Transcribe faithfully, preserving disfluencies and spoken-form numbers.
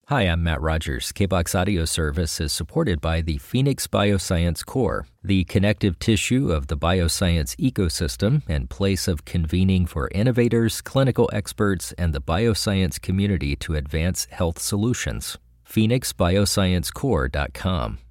Hi, I'm Matt Rogers. K B O X Audio Service is supported by the Phoenix Bioscience Core, the connective tissue of the bioscience ecosystem and place of convening for innovators, clinical experts, and the bioscience community to advance health solutions. phoenix bioscience core dot com.